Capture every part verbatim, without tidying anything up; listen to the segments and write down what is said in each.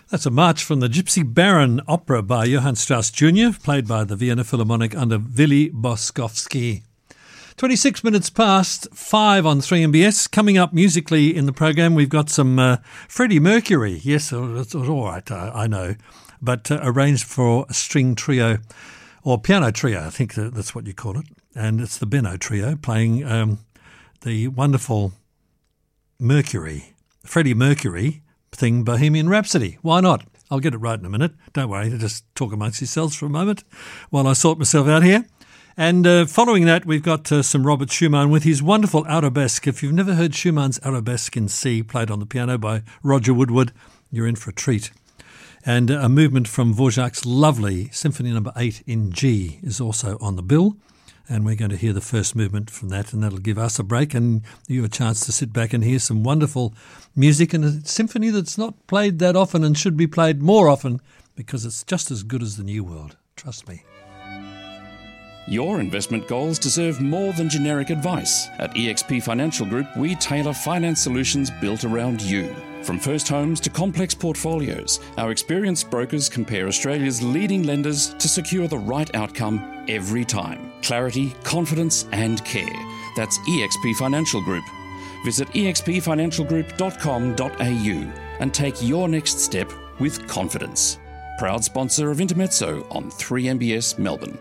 That's a march from the Gypsy Baron opera by Johann Strauss Junior, played by the Vienna Philharmonic under Willy Boskowski. twenty-six minutes past five on three M B S. Coming up musically in the program, we've got some uh, Freddie Mercury. Yes, it's all right, uh, I know, but uh, arranged for a string trio or piano trio, I think that's what you call it. And it's the Benno Trio playing um, the wonderful Mercury, Freddie Mercury thing, Bohemian Rhapsody. Why not? I'll get it right in a minute. Don't worry, just talk amongst yourselves for a moment while I sort myself out here. And uh, following that, we've got uh, some Robert Schumann with his wonderful Arabesque. If you've never heard Schumann's Arabesque in C, played on the piano by Roger Woodward, you're in for a treat. And uh, a movement from Dvorak's lovely Symphony Number eight in G is also on the bill. And we're going to hear the first movement from that, and that'll give us a break and you a chance to sit back and hear some wonderful music and a symphony that's not played that often and should be played more often because it's just as good as the New World. Trust me. Your investment goals deserve more than generic advice. At E X P Financial Group, we tailor finance solutions built around you. From first homes to complex portfolios, our experienced brokers compare Australia's leading lenders to secure the right outcome every time. Clarity, confidence and care. That's E X P Financial Group. Visit e x p financial group dot com dot a u and take your next step with confidence. Proud sponsor of Intermezzo on three M B S Melbourne.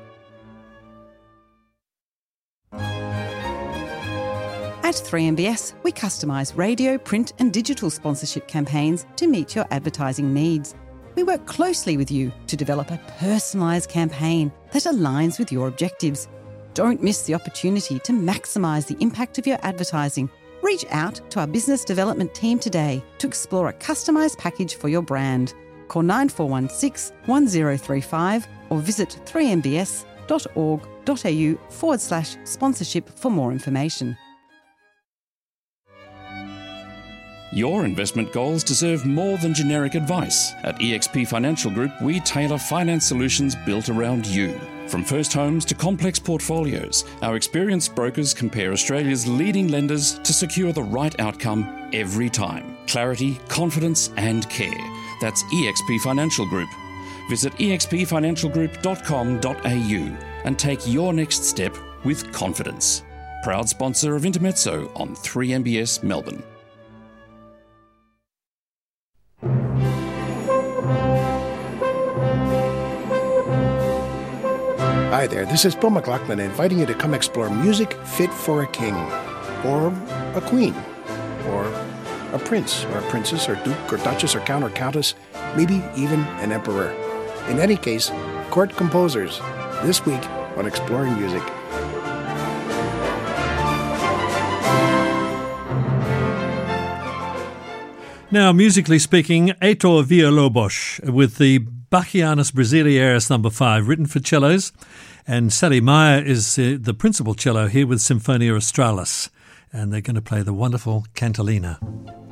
At three M B S, we customise radio, print and digital sponsorship campaigns to meet your advertising needs. We work closely with you to develop a personalised campaign that aligns with your objectives. Don't miss the opportunity to maximise the impact of your advertising. Reach out to our business development team today to explore a customised package for your brand. Call nine four one six, one zero three five or visit three m b s dot org dot a u forward slash sponsorship for more information. Your investment goals deserve more than generic advice. At E X P Financial Group, we tailor finance solutions built around you. From first homes to complex portfolios, our experienced brokers compare Australia's leading lenders to secure the right outcome every time. Clarity, confidence and care. That's E X P Financial Group. Visit e x p financial group dot com dot a u and take your next step with confidence. Proud sponsor of Intermezzo on three M B S Melbourne. Hi there, this is Bill McLaughlin inviting you to come explore music fit for a king, or a queen, or a prince, or a princess, or duke, or duchess, or count, or countess, maybe even an emperor. In any case, court composers, this week on Exploring Music. Now, musically speaking, Heitor Villa-Lobos with the Bachianas Brasileiras number five, written for cellos, and Sally Meyer is uh, the principal cello here with Symphonia Australis, and they're going to play the wonderful Cantilena.